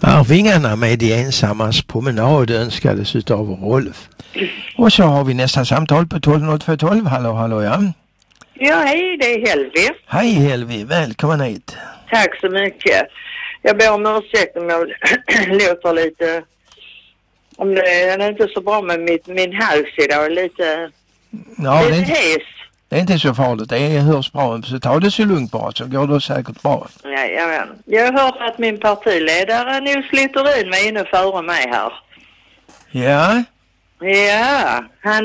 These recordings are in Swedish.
Arvingarna med de ensammas promenad önskades utav Rolf. Och så har vi nästa samtal på 120212. Hallå, ja. Ja, hej, det är Helvi. Hej Helvi, välkommen hit. Tack så mycket. Jag ber om ursäkt om jag låter lite... Om det är inte så bra med min hals idag, lite hes. Det är inte så farligt, det hörs bra. Så ta det så lugnt bara så går det säkert bra. Ja, jag har hört att min partiledare Nils Littorin var inne före mig här. Ja? Ja,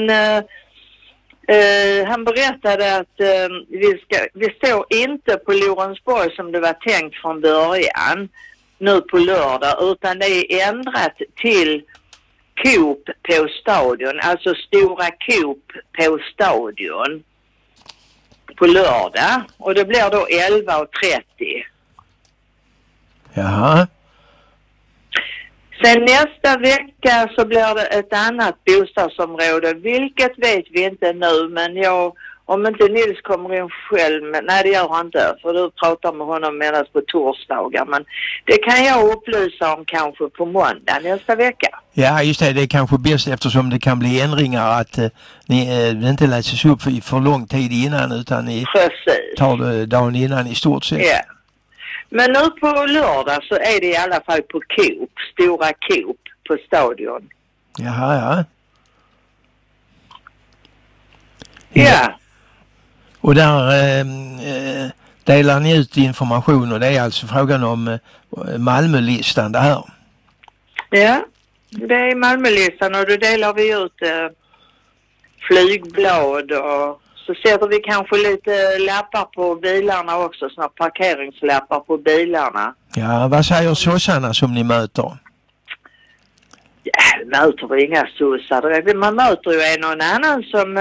han berättade att vi står inte på Lorensborg som det var tänkt från början nu på lördag, utan det är ändrat till Coop på stadion, alltså stora Coop på stadion på lördag, och det blir då 11:30. Jaha. Sen nästa vecka så blir det ett annat bostadsområde, vilket vet vi inte nu, men om inte Nils kommer in själv, nej det gör han inte, för du pratar med honom medan på torsdagar, men det kan jag upplysa om kanske på måndag nästa vecka. Ja, just det, det är kanske bäst eftersom det kan bli ändringar att ni inte läses upp för lång tid innan, utan ni tar det dagen innan i stort sett. Ja. Men nu på lördag så är det i alla fall på Coop, stora Coop på stadion. Jaha, ja. Och där delar ni ut information, och det är alltså frågan om Malmölistan det här. Ja, det är Malmölistan, och då delar vi ut flygblad, och så sätter vi kanske lite lappar på bilarna också, såna parkeringslappar på bilarna. Ja, vad säger sossarna som ni möter? Ja, vi möter inga sossar. Man möter ju en och annan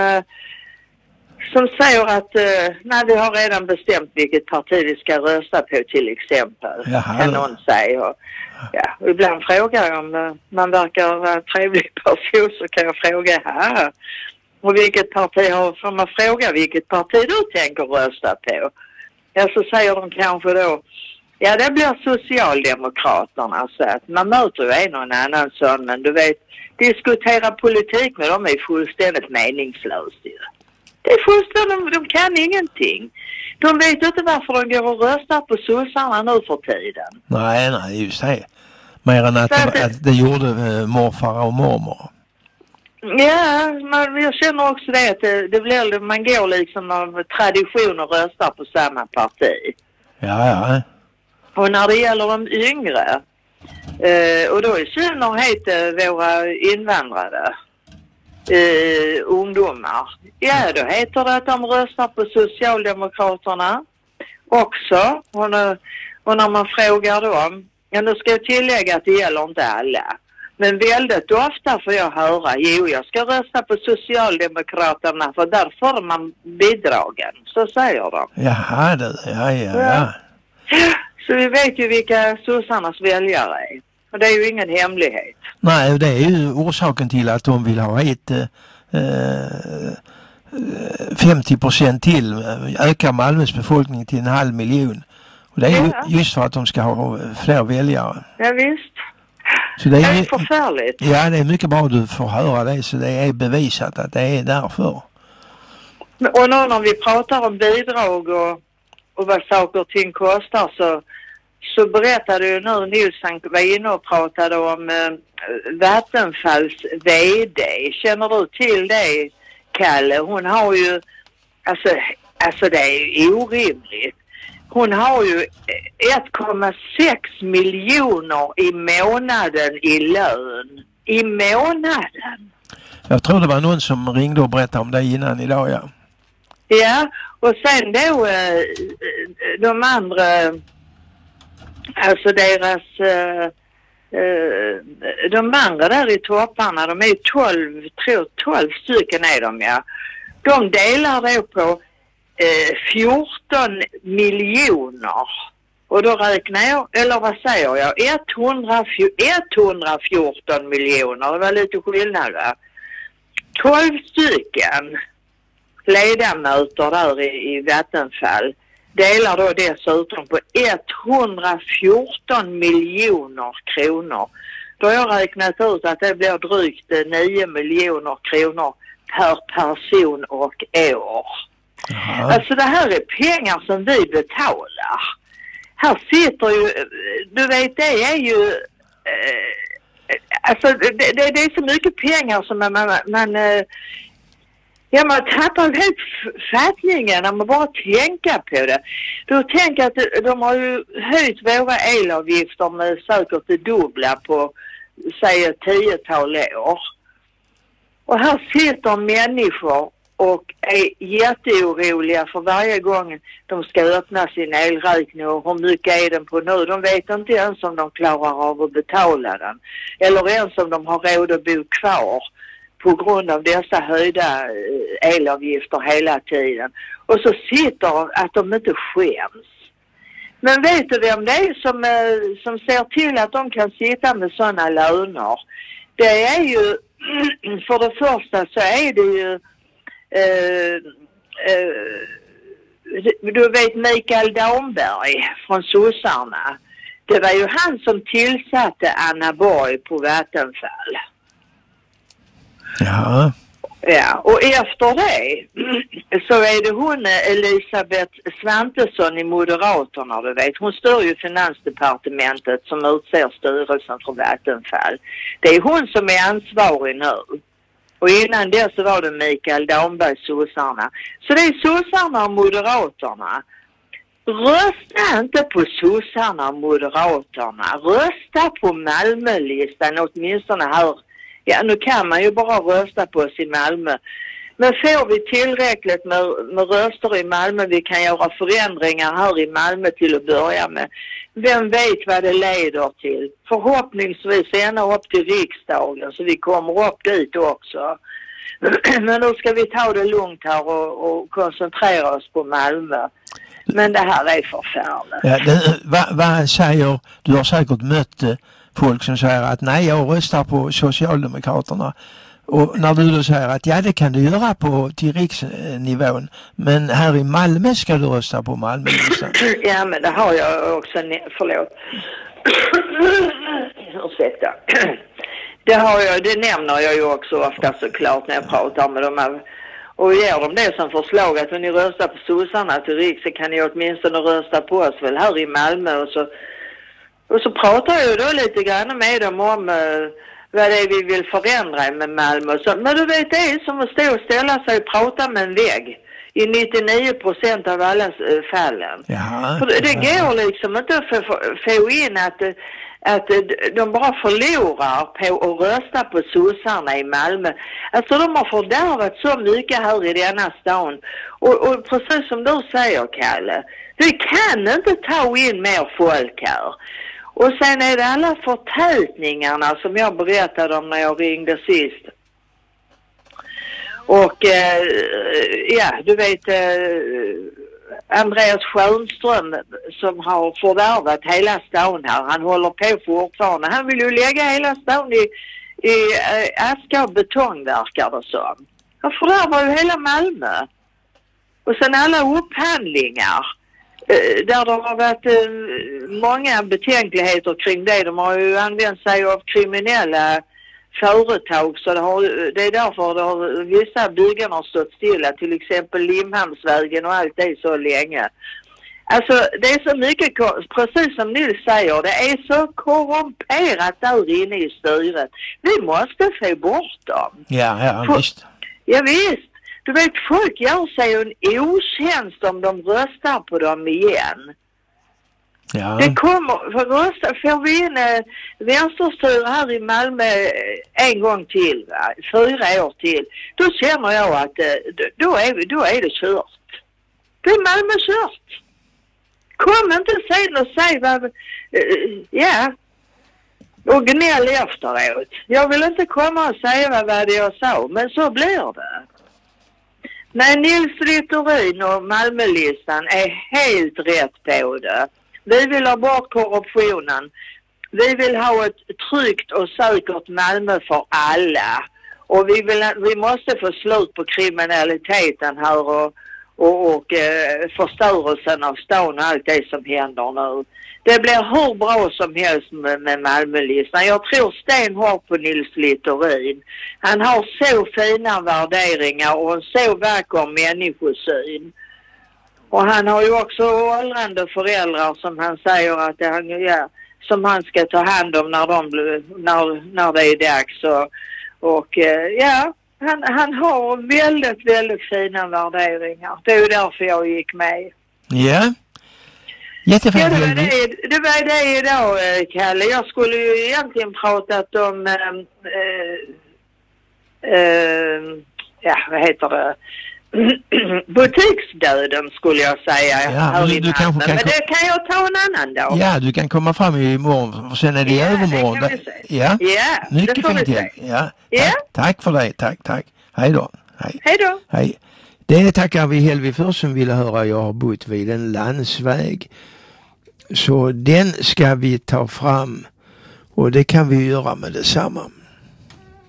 som säger att nej, vi har redan bestämt vilket parti vi ska rösta på till exempel. Jaha. Kan någon säga. Ja, ibland frågar jag om man verkar vara en trevlig person, så kan jag fråga här. Och vilket parti får man fråga vilket parti du tänker rösta på? Ja, så säger de kanske då, ja det blir Socialdemokraterna, så att man möter ju en och en annan sån, men du vet, diskutera politik med dem är fullständigt meningslöst ju. Det är fullständigt, de kan ingenting. De vet inte varför de går och röstar på sossarna nu för tiden. Nej, just det. Mer än att det gjorde morfar och mormor. Ja, jag känner också det att det blir, man går liksom av tradition och röstar på samma parti. Ja. Och när det gäller de yngre, och då i synnerhet våra invandrare ungdomar, ja då heter det att de röstar på Socialdemokraterna också. Och när man frågar dem, ja nu ska jag tillägga att det gäller inte alla. Men väldigt ofta får jag höra, jag ska rösta på Socialdemokraterna för där får man bidragen. Så säger de. Jaha, ja. Så vi vet ju vilka sossarnas väljare är. Och det är ju ingen hemlighet. Nej, det är ju orsaken till att de vill ha 50% till, öka Malmös befolkning till 500 000. Och det är ju just för att de ska ha fler väljare. Ja, visst. Så det är förfärligt. Ja, det är mycket bra att du får höra det, så det är bevisat att det är därför. Och nu när vi pratar om bidrag och vad saker och ting kostar, så berättade ju nu Nilsson var inne och pratade om Vattenfalls vd. Känner du till det, Kalle? Hon har ju, alltså det är ju orimligt. Hon har ju 1,6 miljoner i månaden i lön. I månaden. Jag tror det var någon som ringde och berättade om det innan idag, ja. Ja, och sen då de andra, alltså deras, de andra där i topparna, de är 12 stycken är de, ja. De delar då på 14 miljoner. Och då räknar jag, eller vad säger jag, 114 miljoner. Det var lite skillnad, va? 12 stycken ledamöter där i Vattenfall delar då dessutom på 114 miljoner kronor. Då har jag räknat ut att det blir drygt 9 miljoner kronor per person och år. Jaha. Alltså det här är pengar som vi betalar. Här sitter ju, du vet, det är ju alltså det är så mycket pengar som man tappar helt fattningen när man bara tänker på det. Du tänker att de har ju höjt våra elavgifter med säkert det dubbla på, säg, 10-tal år. Och här sitter människor och är jätteoroliga för varje gång de ska öppna sin elräkning och hur mycket är den på nu. De vet inte ens om de klarar av att betala den. Eller ens om de har råd att bo kvar på grund av dessa höjda elavgifter hela tiden. Och så sitter att de inte skäms. Men vet du vem det är som ser till att de kan sitta med sådana löner? Det är ju, för det första så är det ju du vet Mikael Damberg från sossarna. Det var ju han som tillsatte Anna Borg på Vattenfall. Ja. Ja, och efter det så är det hon Elisabeth Svantesson i Moderaterna, du vet. Hon styr ju Finansdepartementet som utser styrelsen för Vattenfall. Det är hon som är ansvarig nu. Och innan det så var det Mikael Damberg, sossarna. Så det är sossarna och Moderaterna. Rösta inte på sossarna och Moderaterna. Rösta på Malmölistan, åtminstone här. Ja, nu kan man ju bara rösta på oss i Malmö. Men får vi tillräckligt med röster i Malmö, vi kan göra förändringar här i Malmö till att börja med. Vem vet vad det leder till? Förhoppningsvis ända upp till riksdagen, så vi kommer upp dit också. Men då ska vi ta det lugnt här och koncentrera oss på Malmö. Men det här är förfärligt. Ja, vad säger, du har säkert mött folk som säger att nej, jag röstar på Socialdemokraterna. Och när du då säger att ja, det kan du göra till riksnivån, men här i Malmö ska du rösta på Malmö. Ja, men det har jag också, förlåt. Ursäkta. Det nämner jag ju också ofta såklart när jag pratar med dem här. Och ger dem det som förslag att om ni röstar på sossarna till riks, så kan ni åtminstone rösta på oss väl här i Malmö. Och så pratar jag då lite grann med dem om vad det är vi vill förändra med Malmö. Men du vet, det är som att stå och ställa sig och prata med en vägg i 99% av alla fallen. Jaha, för det går liksom inte att få in att de bara förlorar på att rösta på sossarna i Malmö. Alltså de har fördärvat så mycket här i denna stan. Och precis som du säger, Kalle, vi kan inte ta in mer folk här. Och sen är det alla förtätningarna som jag berättade om när jag ringde sist. Och ja, du vet Andreas Schönström som har förvärvat hela stan här. Han håller på fortfarande. Han vill ju lägga hela stan i aska och betong, verkar det som. Han förvärvar ju hela Malmö. Och sen alla upphandlingar. Där det har varit många betänkligheter kring det. De har ju använt sig av kriminella företag, så det är därför vissa byggen har stått stilla, till exempel Limhamnsvägen och allt det så länge. Alltså det är så mycket, precis som ni säger, det är så korrumperat där inne i styret. Vi måste få bort dem. Ja, visst. Ja, visst. Du vet, folk gör sig en otjänst om de röstar på dem igen. Ja. Det kommer, får vi in vänsterstyre här i Malmö en gång till, 4 år till, då känner jag att då är det kört. Det är Malmö kört. Kom inte sen och säg vad, ja, och gnäll efteråt. Jag vill inte komma och säga vad det jag sa, men så blir det. Nej, Nils Littorin och Malmölistan är helt rätt på det. Vi vill ha bort korruptionen. Vi vill ha ett tryggt och säkert Malmö för alla. Och vi måste få slut på kriminaliteten här och förstörelsen av stan och allt det som händer nu. Det blir hur bra som helst med Malmölistan. Jag tror stenhårt på Nils Littorin. Han har så fina värderingar och en så vacker människosyn. Och han har ju också åldrande föräldrar som han säger att som han ska ta hand om när det är dags. Han har väldigt, väldigt fina värderingar. Det är ju därför jag gick med. Ja. Jättefint. Ja, det var det idag, Kalle. Jag skulle ju egentligen pratat om vad heter det? Butiksdöden skulle jag säga. Ja, men det kan jag ta en annan dag. Ja, du kan komma fram imorgon och sen är det övermorgon. Ja, mycket fint. Ja. Tack för det. Tack. Hej då. Hej. Det tackar vi Helvi för som ville höra. Jag har bott vid en landsväg. Så den ska vi ta fram och det kan vi göra med detsamma.